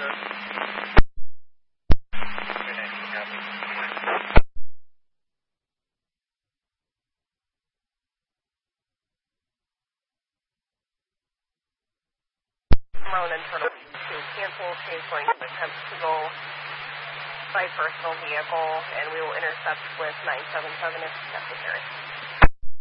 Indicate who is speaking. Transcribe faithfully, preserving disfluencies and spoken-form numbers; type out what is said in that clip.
Speaker 1: Ronan Turtle to cancel change going to attempt to go by personal vehicle, and we will intercept with nine seven seven if necessary.